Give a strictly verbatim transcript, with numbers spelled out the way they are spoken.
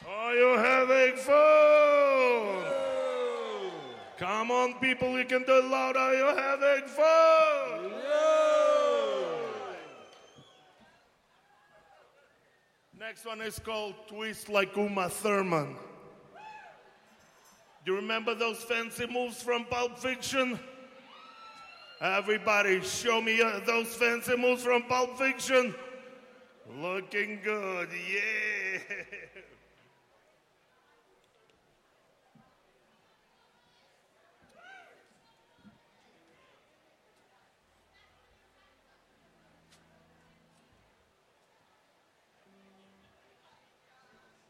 Are you having fun? No. Come on, people, you can do it loud. Are you having fun? No. Next one is called Twist Like Uma Thurman. Do you remember those fancy moves from Pulp Fiction? Everybody, show me uh, those fancy moves from Pulp Fiction. Looking good, yeah.